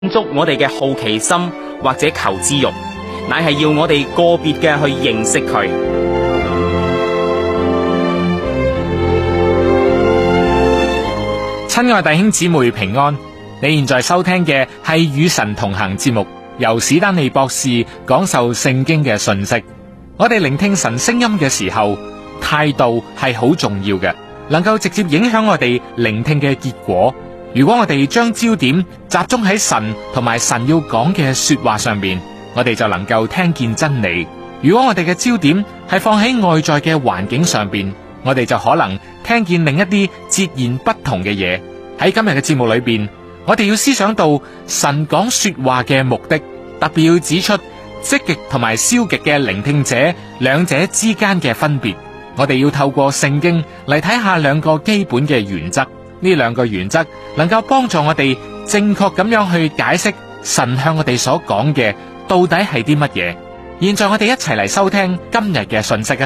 足我哋嘅好奇心或者求知欲，乃係要我哋個別嘅去認識佢。 親愛弟兄姊妹平安，你現在收聽嘅係與神同行節目，由史丹利博士講授聖經嘅信息。我哋聆聽神聲音嘅時候，態度係好重要嘅，能夠直接影響我哋聆聽嘅結果。如果我哋將焦點集中喺神同埋神要講嘅說話上面，我哋就能夠聽見真理。如果我哋嘅焦點係放喺外在嘅環境上邊，我哋就可能聽見另一啲截然不同嘅嘢。喺今日嘅節目裏邊，我哋要思想到神講說話嘅目的，特別要指出積極同埋消極嘅聆聽者兩者之間嘅分別。我哋要透過聖經嚟睇下兩個基本嘅原則，呢兩個原則能夠幫助我哋正確咁樣去解釋神向我哋所講嘅到底係啲乜嘢。現在我哋一齊嚟收聽今日嘅信息啊！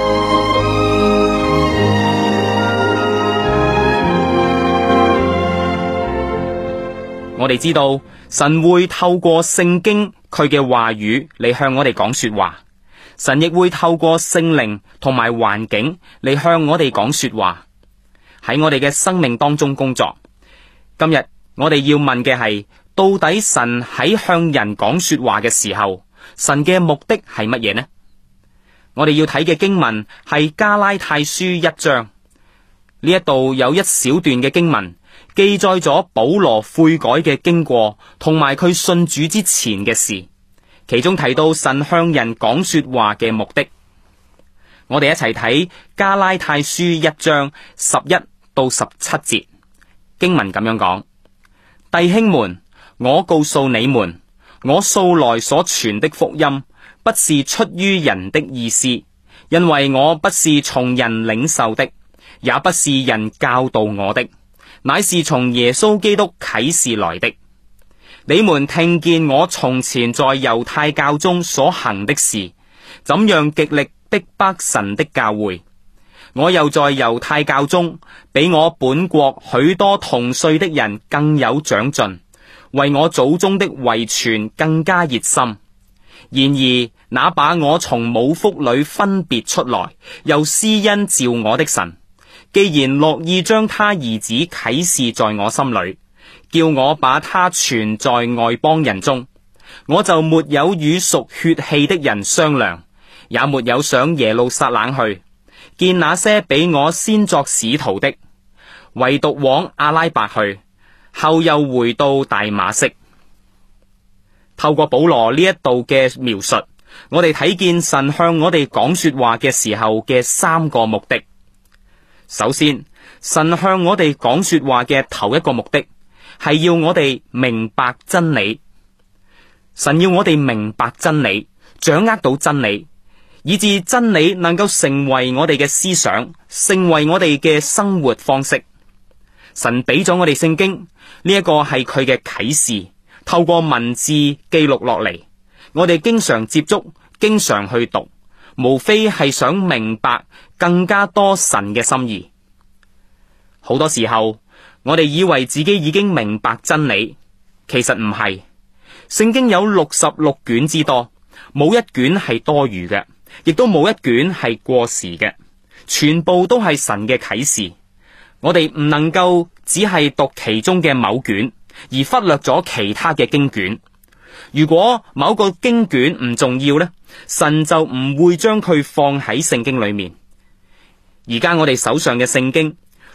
我哋知道神會透過聖經佢嘅話語嚟向我哋講說話，神亦會透過聖靈同埋環境嚟向我哋講說話，喺我哋嘅生命當中工作。今日我哋要問嘅係，到底神喺向人講說話嘅時候，神嘅目的係乜嘢呢？我哋要睇嘅經文係加拉太書1章，呢一度有一小段嘅經文，記載咗保羅悔改嘅經過，同埋佢信主之前嘅事，其中提到神向人講說話嘅目的。我哋一齊睇加拉太書1章11到17節，經文咁樣講：弟兄們，我告訴你們，我素來所傳的福音，不是出於人的意思，因為我不是從人領受的，也不是人教導我的，乃是從耶穌基督啟示來的。你們聽見我從前在猶太教中所行的事，怎樣極力逼迫神的教會。我又在猶太教中，比我本國許多同歲的人更有長進，為我祖宗的遺傳更加熱心。然而那把我從母腹裏分別出來，又施恩召我的神，既然樂意將他兒子啟示在我心裏，叫我把他傳在外邦人中，我就沒有與屬血氣的人商量，也沒有上耶路撒冷去見那些比我先作使徒的，唯獨往阿拉伯去，後又回到大馬色。透過保羅呢一度嘅描述，我哋睇見神向我哋講說話嘅時候嘅三個目的。首先，神向我哋講說話嘅頭一個目的係要我哋明白真理。神要我哋明白真理，掌握到真理，以致真理能夠成為我哋嘅思想，成為我哋嘅生活方式。神俾咗我哋聖經，呢一個係佢嘅啟示，透過文字記錄落嚟，我哋經常接觸，經常去讀，無非係想明白更加多神嘅心意。好多時候我哋以為自己已經明白真理，其實唔係。聖經有66卷之多，冇一卷係多餘嘅，亦都冇一卷係過時嘅，全部都係神嘅啟示。我哋唔能夠只係讀其中嘅某卷，而忽略咗其他嘅經卷。如果某個經卷唔重要呢，神就唔會將佢放喺聖經裏面。而家我哋手上嘅聖經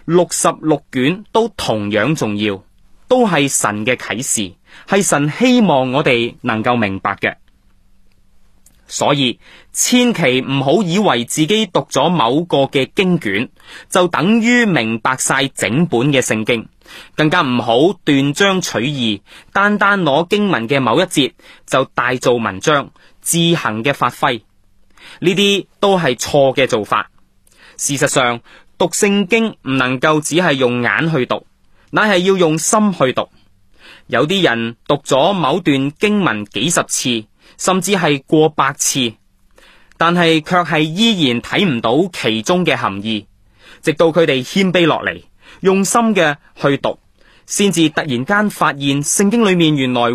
66卷都同樣重要，都係神嘅啟示，係神希望我哋能夠明白嘅。所以千祈唔好以為自己讀咗某個嘅經卷就等於明白晒整本嘅聖經，更加唔好斷章取義，單單攞經文嘅某一節就大做文章，自行嘅發揮。呢啲都係錯嘅做法。事實上，讀聖經唔能夠只係用眼去讀，乃係要用心去讀。有啲人讀咗某段經文幾十次，甚至係過百次，但係卻係依然睇唔到其中嘅含義，直到佢哋謙卑落嚟，用心嘅去讀， 先至突然間發現聖經裏面原來